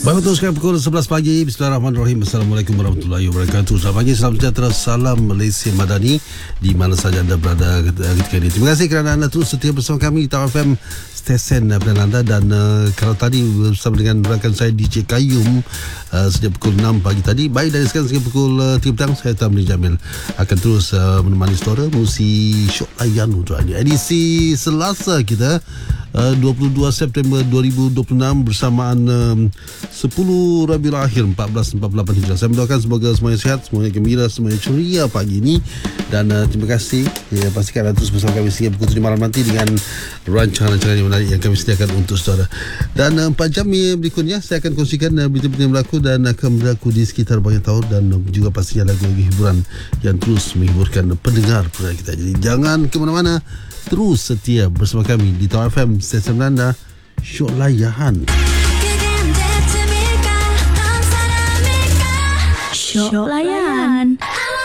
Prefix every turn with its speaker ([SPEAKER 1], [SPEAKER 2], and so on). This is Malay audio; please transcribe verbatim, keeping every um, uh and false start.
[SPEAKER 1] Baik, betul sekali pukul sebelas pagi. Bismillahirrahmanirrahim. Assalamualaikum warahmatullahi wabarakatuh. Selamat pagi, salam sejahtera, salam Malaysia Madani di mana saja anda berada ketika ini. Terima kasih kerana anda terus setia bersama kami di Tawar F M stesen pilihan anda. Dan uh, kalau tadi bersama dengan rakan saya D J Qayyum uh, sejak pukul enam pagi tadi. Baik, dari sekarang sehingga pukul uh, tiga petang, saya Tamrin Jamil akan terus uh, menemani saudara musi Syok Layan untuk ini. Edisi Selasa kita uh, dua puluh dua September dua ribu dua puluh enam bersamaan um, sepuluh Rabiul Akhir empat belas empat puluh lapan Hijrah. Saya mendoakan semoga semuanya sihat, semuanya gembira, semuanya ceria pagi ini. Dan uh, terima kasih ya, pastikan anda terus bersama kami sehingga pukul tujuh malam nanti dengan rancangan-rancangan yang menarik yang kami sediakan untuk saudara. Dan uh, empat jam berikutnya saya akan kongsikan uh, berita-berita yang berlaku dan akan berlaku di sekitar banyak tahun, dan uh, juga pastinya lagu-lagu hiburan yang terus menghiburkan pendengar pendengar kita. Jadi jangan ke mana-mana, terus setia bersama kami di Tawar F M stesen anda Syok Layan.
[SPEAKER 2] Syok Layan.